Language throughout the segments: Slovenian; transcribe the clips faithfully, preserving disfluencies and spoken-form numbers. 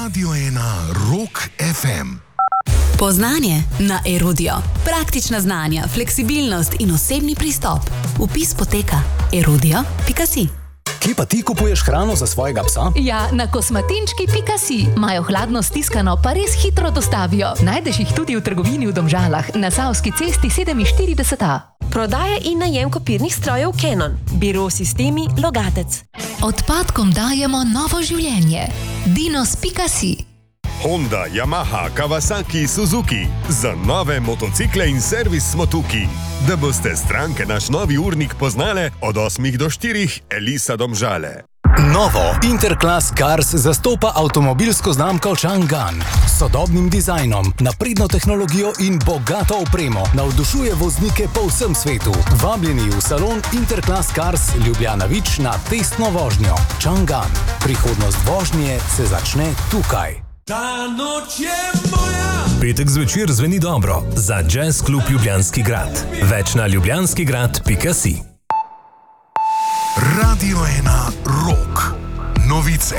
Radio ena Rock ef em. Poznanje na Erudio. Praktična znanja, fleksibilnost in osebni pristop. Vpis poteka erudio pika si. Kje pa ti kupuješ hrano za svojega psa? Ja, na kosmatinčki pika si. Imajo hladno stiskano, pa res hitro dostavijo. Najdeš jih tudi v trgovini v Domžalah, na Savski cesti sedeminštirideset A. Prodaja in najem kopirnih strojev Canon. Biro Sistemi Logatec. Odpadkom dajemo novo življenje. dinos pika si. Honda, Yamaha, Kawasaki, Suzuki. Za nove motocikle in servis smo tukaj. Da boste stranke naš novi urnik poznale od osmih do štirih, Elisa Domžale. Novo Interclass Cars zastopa avtomobilsko znamko Chang'an. S sodobnim dizajnom, napredno tehnologijo in bogato opremo navdušuje voznike po vsem svetu. Vabljeni v salon Interclass Cars Ljubljana Vič na testno vožnjo. Chang'an. Prihodnost vožnje se začne tukaj. Ta noč je moja. Petek zvečer zveni dobro za Jazz klub Ljubljanski grad. Več na ljubljanski grad pika si. Radio ena Rock. Novice.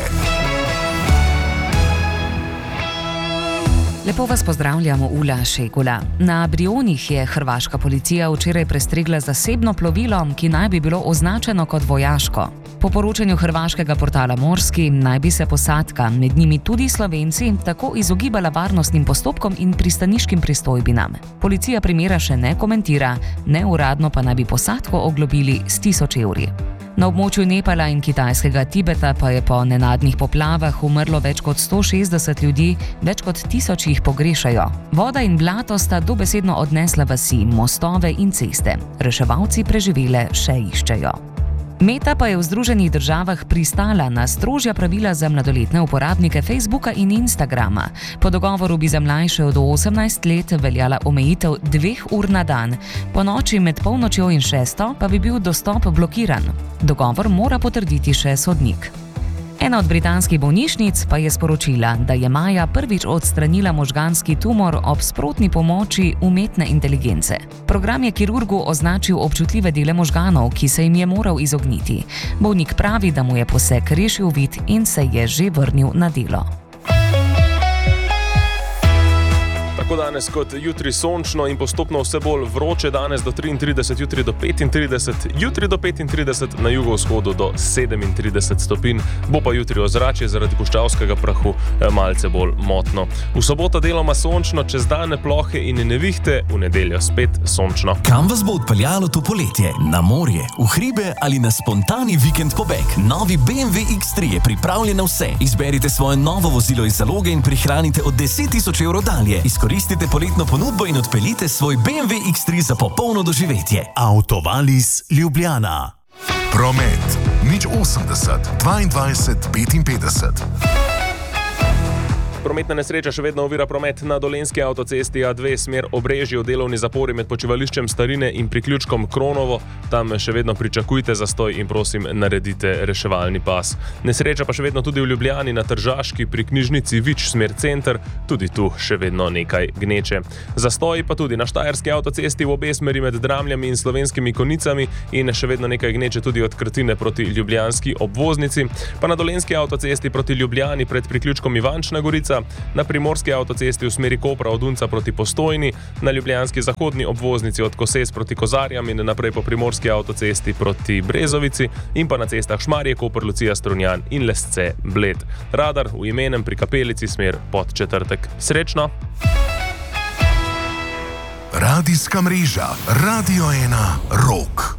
Lepo vas pozdravljamo, Ula Šegula. Na Brionih je hrvaška policija včeraj prestregla zasebno plovilo, ki naj bi bilo označeno kot vojaško. Po poročanju hrvaškega portala Morski naj bi se posadka, med njimi tudi Slovenci, tako izogibala varnostnim postopkom in pristaniškim pristojbinam. Policija primera še ne komentira, neuradno pa naj bi posadko oglobili s tisoč evri. Na območju Nepala in kitajskega Tibeta pa je po nenadnih poplavah umrlo več kot sto šestdeset ljudi, več kot tisoč jih pogrešajo. Voda in blato sta dobesedno odnesla vasi, mostove in ceste. Reševalci preživele še iščejo. Meta pa je v Združenih državah pristala na strožja pravila za mladoletne uporabnike Facebooka in Instagrama. Po dogovoru bi za mlajše od osemnajst let veljala omejitev dveh ur na dan. Po noči med polnočjo in šesto pa bi bil dostop blokiran. Dogovor mora potrditi še sodnik. Ena od britanskih bolnišnic pa je sporočila, da je maja prvič odstranila možganski tumor ob sprotni pomoči umetne inteligence. Program je kirurgu označil občutljive dele možganov, ki se jim je moral izogniti. Bolnik pravi, da mu je poseg rešil vid in se je že vrnil na delo. Tako danes kot jutri sončno in postopno vse bolj vroče, danes do triintrideset, jutri do petintrideset, jutri do petintrideset, na jugovzhodu do sedemintrideset stopinj, bo pa jutri ozračje zaradi puščavskega prahu malce bolj motno. V soboto deloma sončno, čez dan plohe in nevihte, v nedeljo spet sončno. Kam vas bo odpeljalo to poletje? Na morje, v hribe ali na spontani vikend pobeg? Novi B M W X tri je pripravljen na vse. Izberite svoje novo vozilo iz zaloge in prihranite od deset tisoč evrov dalje. Izkoristite poletno ponudbo in odpeljite svoj B M W X tri za popolno doživetje. Autovalis Ljubljana. Promet nič osemdeset dvaindvajset petinpetdeset. Prometna nesreča še vedno ovira promet na Dolenjski avtocesti A dve, smer Obrežje, v delovni zapori med počivališčem Starine in priključkom Kronovo. Tam še vedno pričakujte zastoj in prosim naredite reševalni pas. Nesreča pa še vedno tudi v Ljubljani na Tržaški pri knjižnici Vič, smer center, tudi tu še vedno nekaj gneče. Zastoj pa tudi na Štajerski avtocesti v obe smeri med Dramljami in Slovenskimi Konicami in še vedno nekaj gneče tudi od Krtine proti ljubljanski obvoznici, pa na Dolenjski avtocesti proti Ljubljani pred priključkom Ivančna Gorica, na Primorski avtocesti v smeri Kopra od Unca proti Postojni, na ljubljanski zahodni obvoznici od Koses proti Kozarjam in naprej po Primorski avtocesti proti Brezovici in pa na cestah Šmarje, Koper, Lucija, Strunjan in Lesce, Bled. Radar v Imenem pri Kapelici smer Podčetrtek. Srečno! Radijska mreža Radio ena Rock.